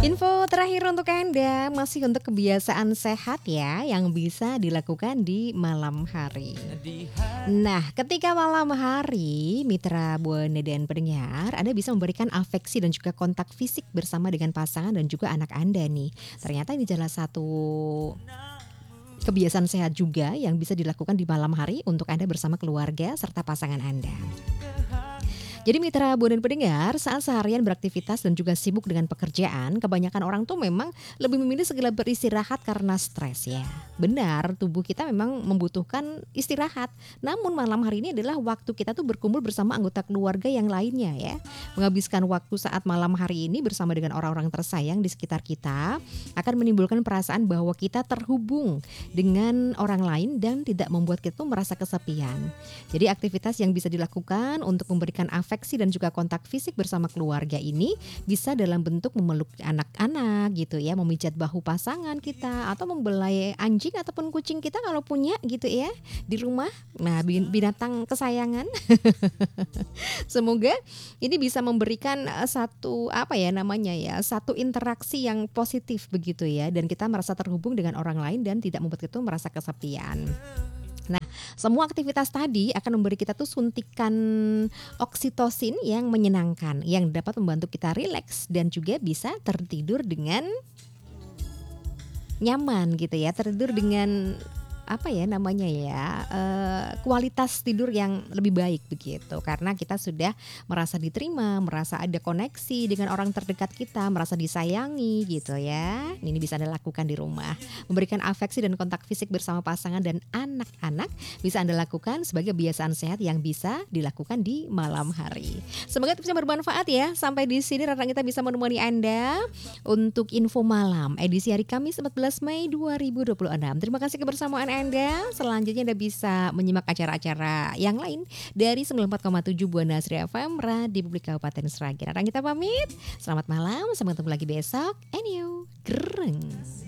Info terakhir untuk Anda masih untuk kebiasaan sehat ya yang bisa dilakukan di malam hari. Nah, ketika malam hari, mitra Buana dan pendengar, Anda bisa memberikan afeksi dan juga kontak fisik bersama dengan pasangan dan juga anak Anda nih. Ternyata ini salah satu kebiasaan sehat juga yang bisa dilakukan di malam hari untuk Anda bersama keluarga serta pasangan Anda. Jadi mitra Buana dan pendengar, saat seharian beraktivitas dan juga sibuk dengan pekerjaan, kebanyakan orang tuh memang lebih memilih segera beristirahat karena stres ya. Benar, tubuh kita memang membutuhkan istirahat. Namun malam hari ini adalah waktu kita tuh berkumpul bersama anggota keluarga yang lainnya ya. Menghabiskan waktu saat malam hari ini bersama dengan orang-orang tersayang di sekitar kita akan menimbulkan perasaan bahwa kita terhubung dengan orang lain dan tidak membuat kita tuh merasa kesepian. Jadi aktivitas yang bisa dilakukan untuk memberikan afeksi dan juga kontak fisik bersama keluarga ini bisa dalam bentuk memeluk anak-anak gitu ya, memijat bahu pasangan kita atau membelai anjing ataupun kucing kita kalau punya gitu ya di rumah. Nah, binatang kesayangan. Semoga ini bisa memberikan satu satu interaksi yang positif begitu ya, dan kita merasa terhubung dengan orang lain dan tidak membuat kita merasa kesepian. Nah, semua aktivitas tadi akan memberi kita tuh suntikan oksitosin yang menyenangkan yang dapat membantu kita rileks dan juga bisa tertidur dengan nyaman gitu ya, tertidur dengan kualitas tidur yang lebih baik begitu, karena kita sudah merasa diterima, merasa ada koneksi dengan orang terdekat kita, merasa disayangi gitu ya. Ini bisa Anda lakukan di rumah. Memberikan afeksi dan kontak fisik bersama pasangan dan anak-anak bisa Anda lakukan sebagai kebiasaan sehat yang bisa dilakukan di malam hari. Semoga tipsnya bermanfaat ya. Sampai di sini Ratna kita bisa menemani Anda untuk info malam edisi hari Kamis 14 Mei 2026. Terima kasih kebersamaan Anda. Selanjutnya Anda bisa menyimak acara-acara yang lain dari 94,7 Buana Asri FM Radio Publik Kabupaten Sragen. Kita pamit. Selamat malam, sampai ketemu lagi besok. Enyo, gereng.